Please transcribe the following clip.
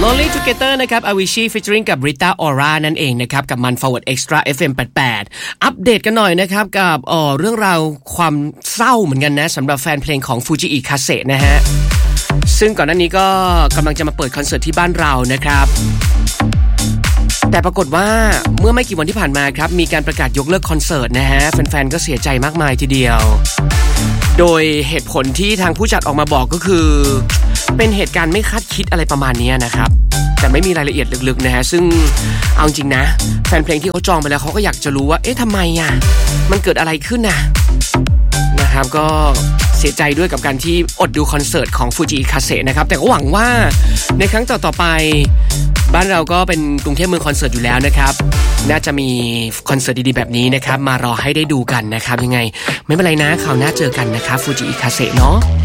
Lonely Together นะครับ Avicii featuring กับ Rita Ora นั่นเองนะครับกับมัน Forward Extra FM 88อัปเดตกันหน่อยนะครับกับเรื่องราวความเศร้าเหมือนกันนะสำหรับแฟนเพลงของ Fujii Kase นะฮะซึ่งก่อนหน้านี้ก็กำลังจะมาเปิดคอนเสิร์ตที่บ้านเรานะครับแต่ปรากฏว่าเมื่อไม่กี่วันที่ผ่านมาครับมีการประกาศยกเลิกคอนเสิร์ตนะฮะแฟนๆก็เสียใจมากมายทีเดียวโดยเหตุผลที่ทางผู้จัดออกมาบอกก็คือเป็นเหตุการณ์ไม่คาดคิดอะไรประมาณนี้นะครับแต่ไม่มีรายละเอียดลึกๆนะฮะซึ่งเอาจริงนะแฟนเพลงที่เขาจองไปแล้วเขาก็อยากจะรู้ว่าเอ๊ะทำไมอ่ะมันเกิดอะไรขึ้นนะครับก็เสียใจด้วยกับการที่อดดูคอนเสิร์ตของ Fujii Kase นะครับแต่ก็หวังว่าในครั้งต่อๆไปบ้านเราก็เป็นกรุงเทพเมืองคอนเสิร์ตอยู่แล้วนะครับน่าจะมีคอนเสิร์ตดีๆแบบนี้นะครับมารอให้ได้ดูกันนะครับยังไงไม่เป็นไรนะคราวหน้าเจอกันนะครับ Fujii Kase เนาะ